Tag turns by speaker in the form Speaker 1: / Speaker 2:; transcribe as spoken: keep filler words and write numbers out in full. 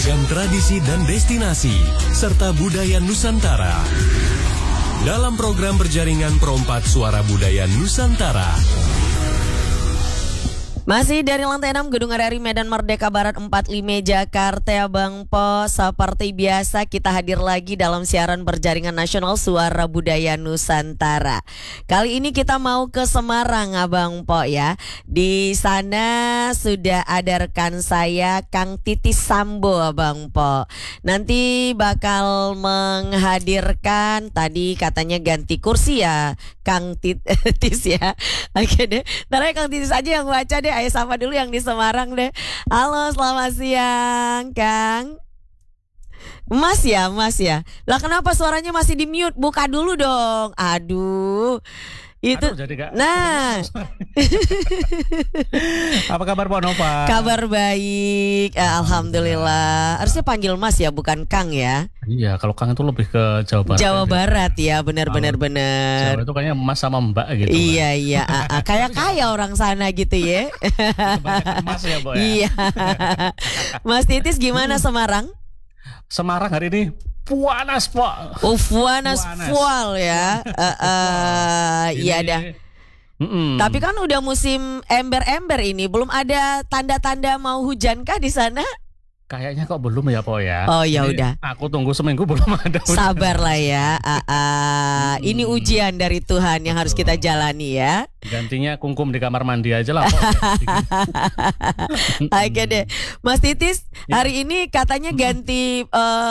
Speaker 1: beragam tradisi dan destinasi, serta budaya Nusantara. Dalam program berjaringan Perompak Suara Budaya Nusantara.
Speaker 2: Masih dari lantai enam Gedung R R I Medan Merdeka Barat empat puluh lima Jakarta, Bang Po. Seperti biasa kita hadir lagi dalam siaran berjaringan nasional Suara Budaya Nusantara. Kali ini kita mau ke Semarang, Abang Po ya. Di sana sudah ada rekan saya Kang Titis Sambo, Abang Po. Nanti bakal menghadirkan, tadi katanya ganti kursi ya Kang Titis ya. Oke deh, ntar Kang Titis aja yang baca deh. Ayo sapa dulu yang di Semarang deh. Halo, selamat siang, Kang. Mas ya, Mas ya. Lah kenapa suaranya masih di mute? Buka dulu dong. Aduh. Itu.
Speaker 3: Aduh, jadi gak...
Speaker 2: Nah.
Speaker 3: Apa kabar Pak Nova?
Speaker 2: Kabar baik. Eh, Alhamdulillah. Harusnya panggil Mas ya, bukan Kang ya.
Speaker 3: Iya, kalau Kang itu lebih ke Jawa Barat.
Speaker 2: Jawa Barat ya, benar-benar benar.
Speaker 3: Jawa itu kayaknya Mas sama Mbak gitu.
Speaker 2: Iya kan? Iya, kayak kaya orang sana gitu ya.
Speaker 3: Mas ya, Bo ya.
Speaker 2: Iya. Mas Titis gimana Semarang?
Speaker 3: Semarang hari ini panas, Pak.
Speaker 2: Oh, panas fual ya. Uh, uh, iya dah.
Speaker 3: Mm-mm.
Speaker 2: Tapi kan udah musim ember-ember ini, belum ada tanda-tanda mau hujan kah di sana?
Speaker 3: Kayaknya kok belum ya, Po ya.
Speaker 2: Oh ya udah.
Speaker 3: Aku tunggu seminggu belum ada.
Speaker 2: Sabarlah ya. Uh, uh, hmm. Ini ujian dari Tuhan yang harus kita jalani ya.
Speaker 3: Gantinya kungkum di kamar mandi aja lah.
Speaker 2: Oke deh, Mas Titis hari ini katanya ganti. Uh,